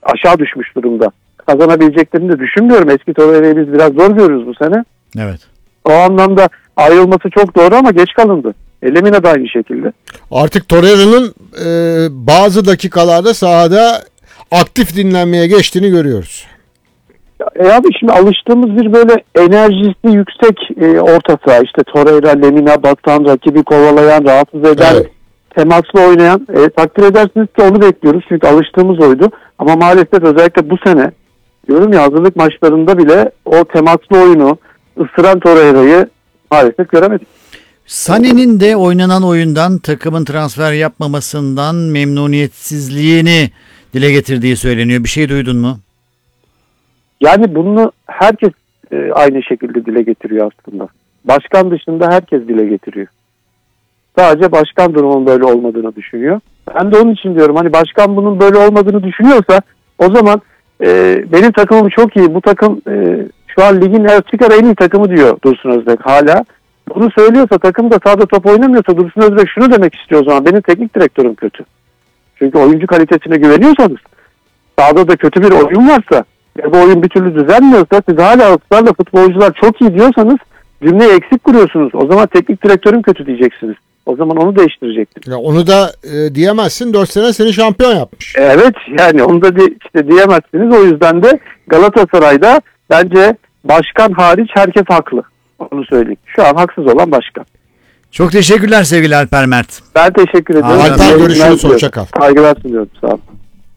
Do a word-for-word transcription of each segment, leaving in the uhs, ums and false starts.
aşağı düşmüş durumda. Kazanabileceklerini de düşünmüyorum. Eski Torreira'yı biz biraz zor görüyoruz bu sene. Evet. O anlamda ayrılması çok doğru ama geç kalındı. E, Lemina da aynı şekilde. Artık Torreira'nın e, bazı dakikalarda sahada aktif dinlenmeye geçtiğini görüyoruz. E abi şimdi alıştığımız bir böyle enerjisi yüksek e, orta saha, işte Torreira, Lemina, batan, rakibi kovalayan, rahatsız eden, evet, temaslı oynayan, e, takdir edersiniz ki onu bekliyoruz çünkü alıştığımız oydu. Ama maalesef özellikle bu sene diyorum ya, hazırlık maçlarında bile o temaslı oyunu, ısıran Torreira'yı maalesef göremedik. Sané'nin de oynanan oyundan, takımın transfer yapmamasından memnuniyetsizliğini dile getirdiği söyleniyor. Bir şey duydun mu? Yani bunu herkes e, aynı şekilde dile getiriyor aslında. Başkan dışında herkes dile getiriyor. Sadece başkan durumun böyle olmadığını düşünüyor. Ben de onun için diyorum, hani başkan bunun böyle olmadığını düşünüyorsa o zaman e, benim takımım çok iyi. Bu takım e, şu an ligin açık ara en iyi takımı diyor Dursun Özbek hala. Bunu söylüyorsa, takım da sahada top oynamıyorsa Dursun Özbek şunu demek istiyor o zaman: benim teknik direktörüm kötü. Çünkü oyuncu kalitesine güveniyorsanız, sahada da kötü bir oyun varsa ve bu oyun bir türlü düzelmiyorsa, siz hala ısrarla futbolcular çok iyi diyorsanız cümleyi eksik kuruyorsunuz. O zaman teknik direktörüm kötü diyeceksiniz. O zaman onu değiştirecektir. Ya onu da e, diyemezsin. dört sene seni şampiyon yapmış. Evet, yani onu da di- işte diyemezsiniz. O yüzden de Galatasaray'da bence başkan hariç herkes haklı. Onu söyleyeyim. Şu an haksız olan başkan. Çok teşekkürler sevgili Alper Mert. Ben teşekkür ediyorum. Alper, görüşürüz. Hoşça kal. Saygılar sunuyorum. Sağ olun.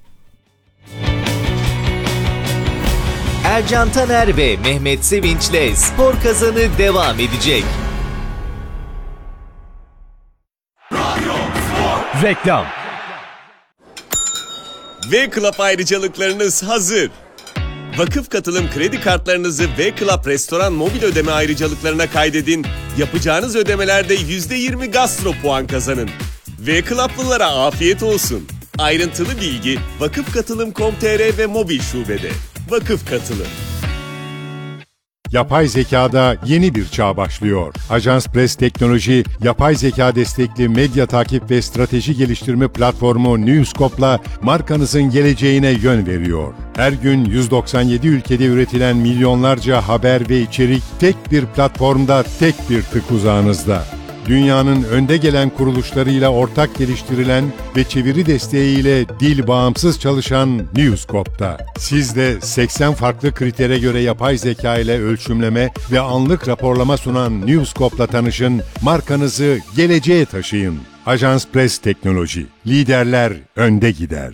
Ercan Taner ve Mehmet Sevinç'le Spor Kazanı devam edecek. Reklam. V-Club ayrıcalıklarınız hazır. Vakıf katılım kredi kartlarınızı V-Club restoran mobil ödeme ayrıcalıklarına kaydedin. Yapacağınız ödemelerde yüzde yirmi gastro puan kazanın. V-Club'lılara afiyet olsun. Ayrıntılı bilgi vakıf katılım nokta com nokta tr ve mobil şubede. Vakıf Katılım. Yapay zekada yeni bir çağ başlıyor. Ajans Press Teknoloji, yapay zeka destekli medya takip ve strateji geliştirme platformu Newscope'la markanızın geleceğine yön veriyor. Her gün yüz doksan yedi ülkede üretilen milyonlarca haber ve içerik tek bir platformda, tek bir tık uzağınızda. Dünyanın önde gelen kuruluşlarıyla ortak geliştirilen ve çeviri desteğiyle dil bağımsız çalışan Newscope'da. Siz de seksen farklı kritere göre yapay zeka ile ölçümleme ve anlık raporlama sunan Newscope'la tanışın, markanızı geleceğe taşıyın. Ajans Press Teknoloji. Liderler önde gider.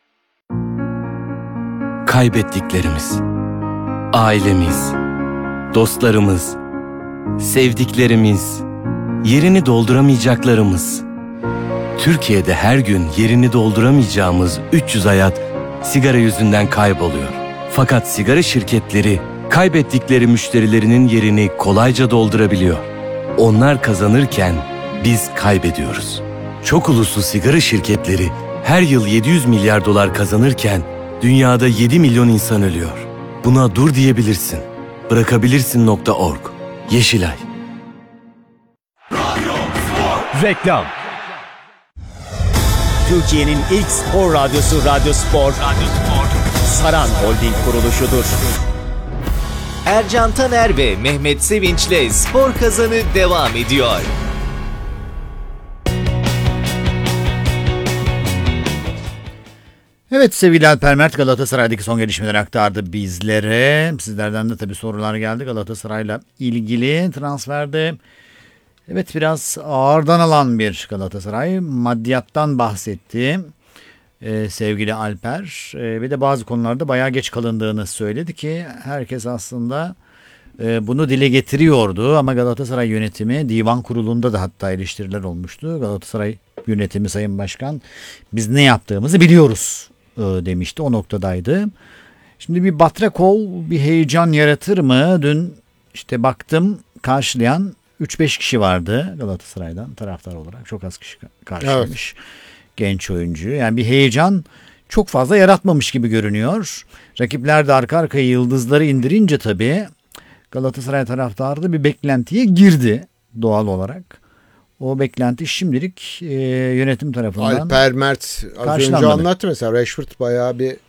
Kaybettiklerimiz, ailemiz, dostlarımız, sevdiklerimiz, yerini dolduramayacaklarımız. Türkiye'de her gün yerini dolduramayacağımız üç yüz hayat sigara yüzünden kayboluyor. Fakat sigara şirketleri kaybettikleri müşterilerinin yerini kolayca doldurabiliyor. Onlar kazanırken biz kaybediyoruz. Çok uluslu sigara şirketleri her yıl yedi yüz milyar dolar kazanırken dünyada yedi milyon insan ölüyor. Buna dur diyebilirsin. Bırakabilirsin nokta org. Yeşilay. Reklam. Türkiye'nin ilk spor radyosu Radyo Spor, Radyo Spor, Saran Holding kuruluşudur. Ercan Taner ve Mehmet Sevinç'le Spor Kazanı devam ediyor. Evet sevgili Alper Mert Galatasaray'daki son gelişmeleri aktardı bizlere. Sizlerden de tabii sorular geldi Galatasaray'la ilgili transferde. Evet, biraz ağırdan alan bir Galatasaray. Maddiyattan bahsetti ee, sevgili Alper. Ee, ve de bazı konularda bayağı geç kalındığını söyledi ki herkes aslında e, bunu dile getiriyordu. Ama Galatasaray yönetimi divan kurulunda da hatta eleştiriler olmuştu. Galatasaray yönetimi Sayın Başkan biz ne yaptığımızı biliyoruz e, demişti, o noktadaydı. Şimdi bir Batrakov bir heyecan yaratır mı? Dün işte baktım karşılayan üç beş kişi vardı Galatasaray'dan taraftar olarak. Çok az kişi karşılamış. Evet. Genç oyuncu. Yani bir heyecan çok fazla yaratmamış gibi görünüyor. Rakipler de arka arkaya yıldızları indirince tabii Galatasaray taraftarı da bir beklentiye girdi doğal olarak. O beklenti şimdilik e, yönetim tarafından Alper Mert az önce anlattı mesela. Rashford bayağı bir